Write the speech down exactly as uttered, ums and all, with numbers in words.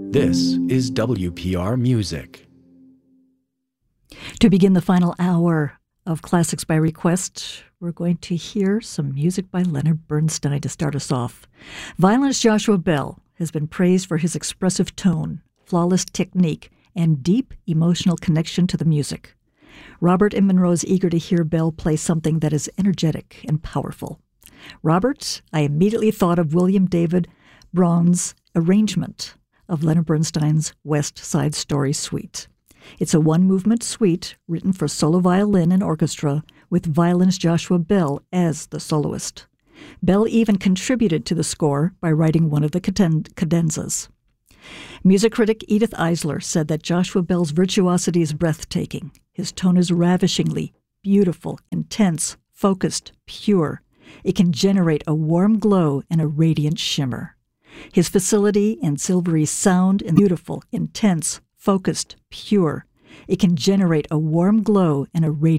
This is W P R Music. To begin the final hour of Classics by Request, we're going to hear some music by Leonard Bernstein to start us off. Violinist Joshua Bell has been praised for his expressive tone, flawless technique, and deep emotional connection to the music. Robert and Monroe is eager to hear Bell play something that is energetic and powerful. Robert, I immediately thought of William David Braun's arrangement of Leonard Bernstein's West Side Story Suite. It's a one-movement suite written for solo violin and orchestra with violinist Joshua Bell as the soloist. Bell even contributed to the score by writing one of the cadenzas. Music critic Edith Eisler said that Joshua Bell's virtuosity is breathtaking. His tone is ravishingly beautiful, intense, focused, pure. It can generate a warm glow and a radiant shimmer. His facility and silvery sound and beautiful, intense, focused, pure. It can generate a warm glow and a radiant